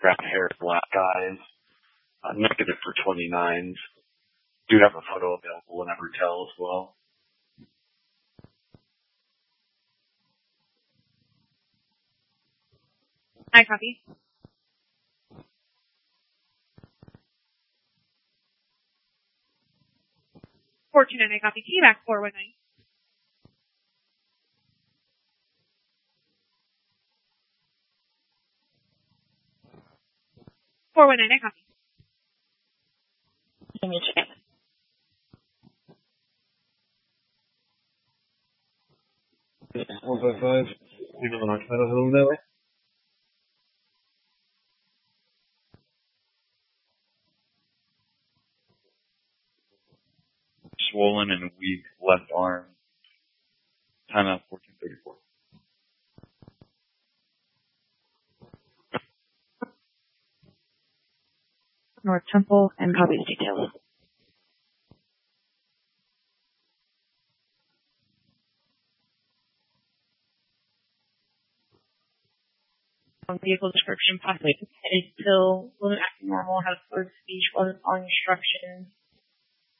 brown hair, black eyes, negative for 29s. Do have a photo available in Evertel as well. I copy. 429, I copy. T-back 419. 419, I copy. Give me a check. Yeah, 155. You know, I don't know. Swollen and weak left arm. Timeout 14:34. North Temple and copies details. Vehicle description, possibly headed pill, wasn't acting normal, had a slurred speech, wasn't following instructions,